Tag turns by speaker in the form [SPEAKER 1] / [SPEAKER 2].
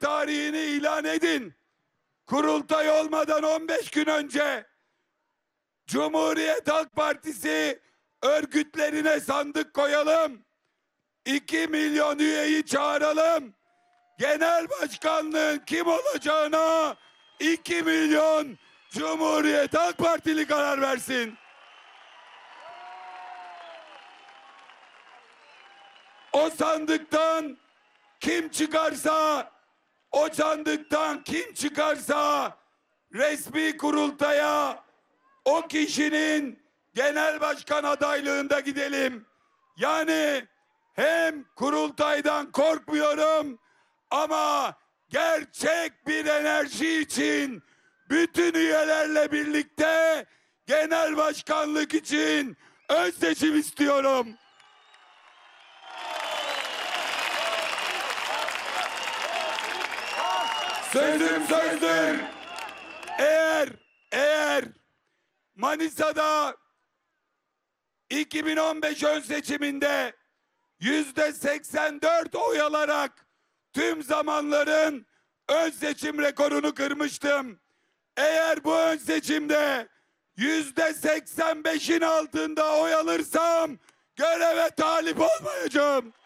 [SPEAKER 1] tarihini ilan edin. Kurultay olmadan 15 gün önce Cumhuriyet Halk Partisi örgütlerine sandık koyalım. 2 milyon üyeyi çağıralım. Genel başkanlığın kim olacağına 2 milyon Cumhuriyet Halk Partili karar versin. O sandıktan kim çıkarsa resmi kurultaya o kişinin genel başkan adaylığında gidelim. Yani hem kurultaydan korkmuyorum ama gerçek bir enerji için bütün üyelerle birlikte genel başkanlık için ön seçim istiyorum. Sözüm sözdür. Eğer Manisa'da 2015 ön seçiminde %84 oy alarak tüm zamanların ön seçim rekorunu kırmıştım. Eğer bu ön seçimde %85'in altında oy alırsam göreve talip olmayacağım.